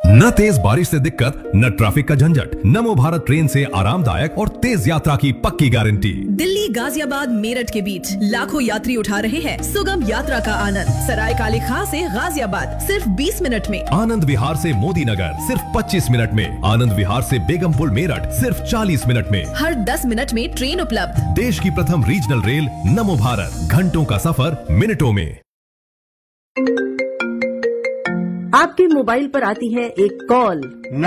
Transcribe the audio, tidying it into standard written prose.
न तेज बारिश से दिक्कत, न ट्रैफिक का झंझट। नमो भारत ट्रेन से आरामदायक और तेज यात्रा की पक्की गारंटी। दिल्ली गाजियाबाद मेरठ के बीच लाखों यात्री उठा रहे हैं सुगम यात्रा का आनंद। सराय काले खां से गाजियाबाद सिर्फ 20 मिनट में। आनंद विहार से मोदी नगर सिर्फ 25 मिनट में। आनंद विहार से बेगमपुर मेरठ सिर्फ 40 मिनट में। हर 10 मिनट में ट्रेन उपलब्ध। देश की प्रथम रीजनल रेल नमो भारत, घंटों का सफर मिनटों में। आपके मोबाइल पर आती है एक कॉल।